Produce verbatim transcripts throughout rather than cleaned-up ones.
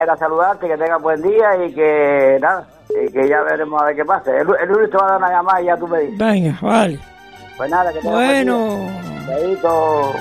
era saludarte, que tengas buen día y que nada, y que ya veremos a ver qué pasa. El, el lunes te va a dar una llamada y ya tú me dices. Venga, vale. Pues nada, que tengas Bueno. buen día. Chaito.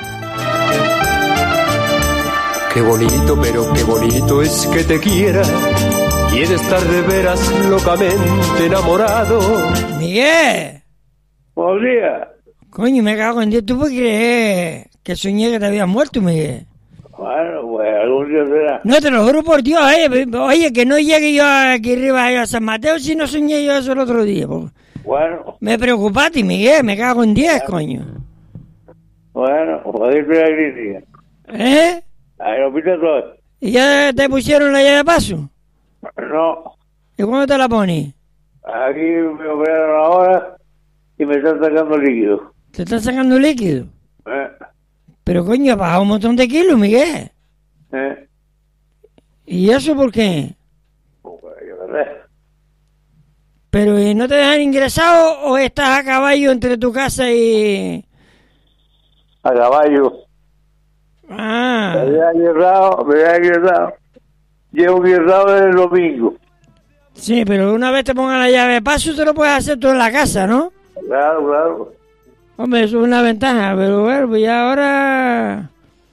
Qué bonito, pero qué bonito es que te quiera y he de estar de veras locamente enamorado. Miguel. Buenos días. Coño, me cago en Dios. ¿Tú por qué crees que soñé que te habías muerto, Miguel? Bueno, pues algún día será. No, te lo juro por Dios, oye, oye, que no llegue yo aquí arriba a San Mateo si no soñé yo eso el otro día. Porque Bueno. me preocupaste, Miguel, me cago en diez, coño. Bueno, pues ahí la clínica. ¿Eh? Ahí lo pito todo. ¿Y ya te pusieron la llave de paso? No. ¿Y cuándo te la pones? Aquí me operaron ahora y me están sacando líquido. ¿Te están sacando líquido? ¿Eh? Pero coño, ha bajado un montón de kilos, Miguel. ¿Eh? ¿Y eso por qué? Pues yo no sé. ¿Pero eh, no te dejan ingresado o estás a caballo entre tu casa y...? A caballo. Ah. Me había guerrado, me había guerrado. Llevo guerrado desde el domingo. Sí, pero una vez te pongan la llave de paso, te lo puedes hacer tú en la casa, ¿no? Claro, claro. Hombre, eso es una ventaja, pero bueno, pues ya ahora...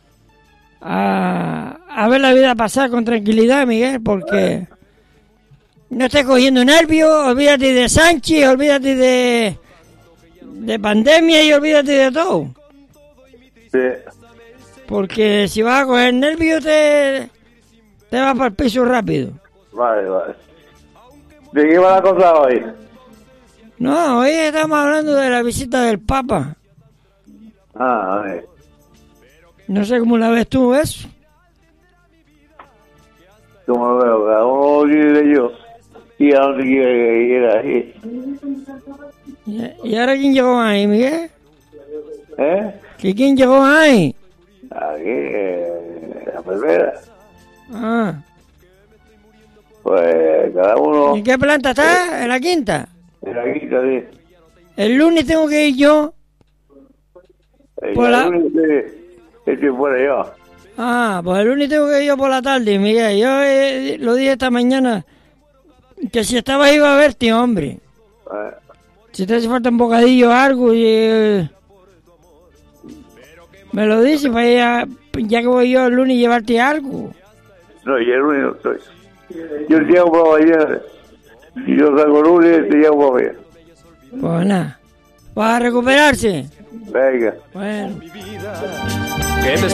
A, a ver la vida pasar con tranquilidad, Miguel, porque... No estés cogiendo nervios, olvídate de Sánchez, olvídate de... De pandemia y olvídate de todo. Sí. Porque si vas a coger nervios, te... Te vas para el piso rápido. Vale, vale. ¿De qué va la cosa hoy? No, hoy estamos hablando de la visita del Papa. Ah, a ver. No sé cómo la ves tú, eso. Como lo veo, cada uno quiere yo. Y a donde quiere que quiera ir. ¿Y, y ahora quién llegó ahí, Miguel? ¿Eh? ¿Que quién llegó ahí? Aquí, eh, la enfermera. Ah. Pues cada uno. ¿En qué planta está? ¿En la quinta? En la quinta, sí. El lunes tengo que ir yo. El Por la- lunes estoy, estoy fuera yo. Ah, pues el lunes tengo que ir yo por la tarde, Miguel. Yo eh, lo dije esta mañana que si estabas iba a verte, hombre. Eh, Si te hace falta un bocadillo o algo, y, eh, me lo dices para ya, ya que voy yo el lunes llevarte algo. No, y el lunes no estoy. Yo te llamo para mañana. Si yo salgo el lunes, te llamo para mañana. Pues nada. ¿Vas a recuperarse? Venga. Bueno. Que me